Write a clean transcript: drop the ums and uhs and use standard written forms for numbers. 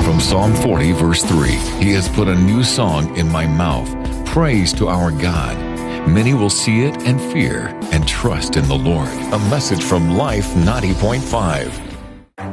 from Psalm 40, verse 3. He has put a new song in my mouth, praise to our God. Many will see it and fear and trust in the Lord. A message from Life 90.5.